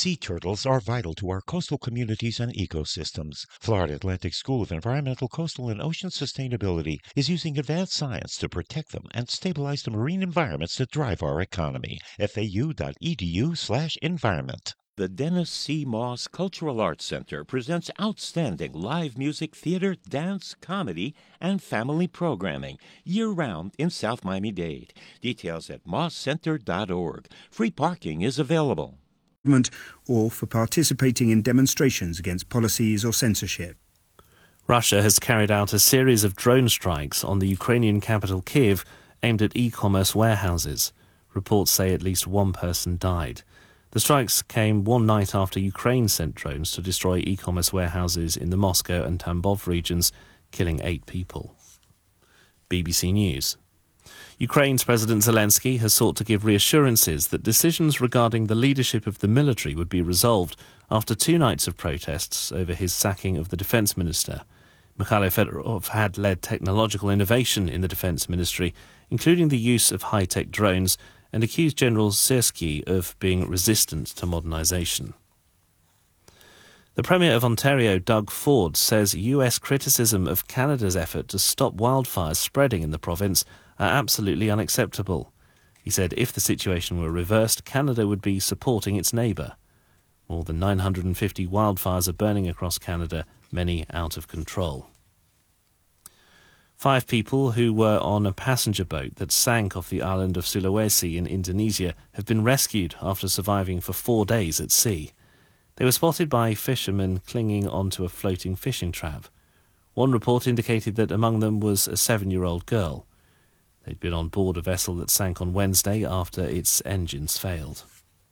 Sea turtles are vital to our coastal communities and ecosystems. Florida Atlantic School of Environmental, Coastal, and Ocean Sustainability is using advanced science to protect them and stabilize the marine environments that drive our economy. FAU.edu/environment. The Dennis C. Moss Cultural Arts Center presents outstanding live music, theater, dance, comedy, and family programming year-round in South Miami-Dade. Details at mosscenter.org. Free parking is available. Or for participating in demonstrations against policies or censorship. Russia has carried out a series of drone strikes on the Ukrainian capital Kyiv aimed at e-commerce warehouses. Reports say at least one person died. The strikes came one night after Ukraine sent drones to destroy e-commerce warehouses in the Moscow and Tambov regions, killing 8 people. BBC News. Ukraine's President Zelensky has sought to give reassurances that decisions regarding the leadership of the military would be resolved after 2 nights of protests over his sacking of the defence minister. Mikhailo Fedorov had led technological innovation in the defence ministry, including the use of high-tech drones, and accused General Syrskyi of being resistant to modernisation. The Premier of Ontario, Doug Ford, says US criticism of Canada's effort to stop wildfires spreading in the province are absolutely unacceptable. He said if the situation were reversed, Canada would be supporting its neighbour. More than 950 wildfires are burning across Canada, many out of control. 5 people who were on a passenger boat that sank off the island of Sulawesi in Indonesia have been rescued after surviving for 4 days at sea. They were spotted by fishermen clinging onto a floating fishing trap. One report indicated that among them was a 7-year-old girl. They'd been on board a vessel that sank on Wednesday after its engines failed.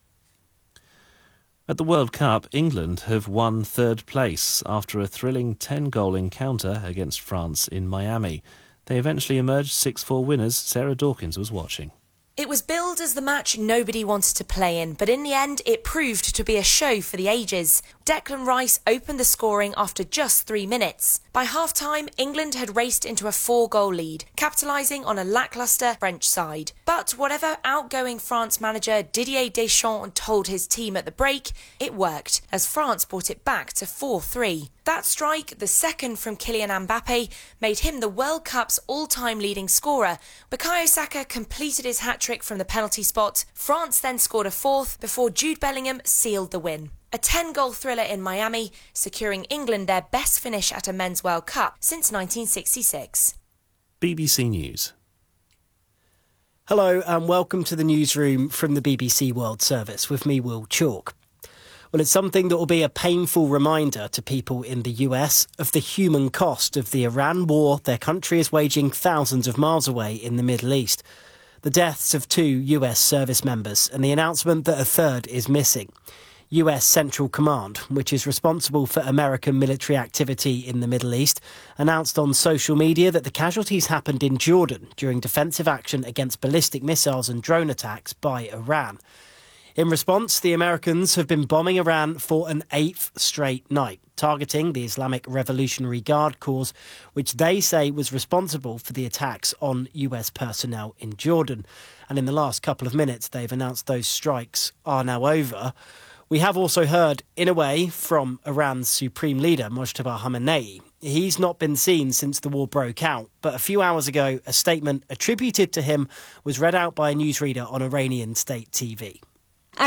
At the World Cup, England have won 3rd place after a thrilling 10-goal encounter against France in Miami. They eventually emerged 6-4 winners. Sarah Dawkins was watching. It was billed as the match nobody wanted to play in, but in the end it proved to be a show for the ages. Declan Rice opened the scoring after just 3 minutes. By half-time, England had raced into a 4-goal lead, capitalising on a lacklustre French side. But whatever outgoing France manager Didier Deschamps told his team at the break, it worked, as France brought it back to 4-3. That strike, the second from Kylian Mbappe, made him the World Cup's all-time leading scorer. Bukayo Saka completed his hat-trick from the penalty spot. France then scored a 4th before Jude Bellingham sealed the win. A 10-goal thriller in Miami, securing England their best finish at a Men's World Cup since 1966. BBC News. Hello and welcome to the newsroom from the BBC World Service with me, Will Chalk. Well, it's something that will be a painful reminder to people in the US of the human cost of the Iran war their country is waging thousands of miles away in the Middle East. The deaths of 2 US service members and the announcement that a 3rd is missing. US Central Command, which is responsible for American military activity in the Middle East, announced on social media that the casualties happened in Jordan during defensive action against ballistic missiles and drone attacks by Iran. In response, the Americans have been bombing Iran for an 8th straight night, targeting the Islamic Revolutionary Guard Corps, which they say was responsible for the attacks on US personnel in Jordan. And in the last couple of minutes, they've announced those strikes are now over. We have also heard, in a way, from Iran's supreme leader, Mojtaba Khamenei. He's not been seen since the war broke out, but a few hours ago, a statement attributed to him was read out by a newsreader on Iranian state TV. Now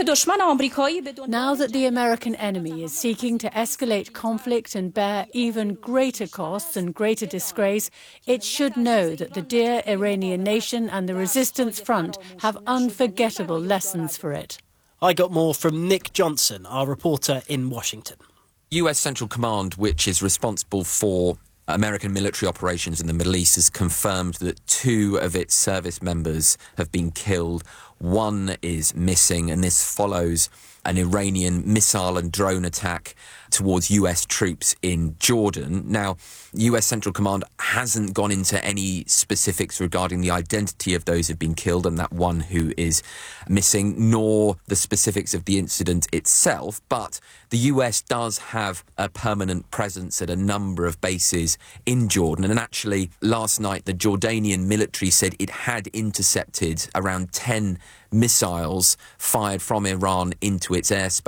that the American enemy is seeking to escalate conflict and bear even greater costs and greater disgrace, it should know that the dear Iranian nation and the resistance front have unforgettable lessons for it. I got more from Nick Johnson, our reporter in Washington. US Central Command, which is responsible for American military operations in the Middle East, has confirmed that 2 of its service members have been killed. 1 is missing, and this follows an Iranian missile and drone attack towards US troops in Jordan. Now, US Central Command hasn't gone into any specifics regarding the identity of those who've been killed and that 1 who is missing, nor the specifics of the incident itself, but the US does have a permanent presence at a number of bases in Jordan. And actually, last night, the Jordanian military said it had intercepted around 10 missiles fired from Iran into its airspace.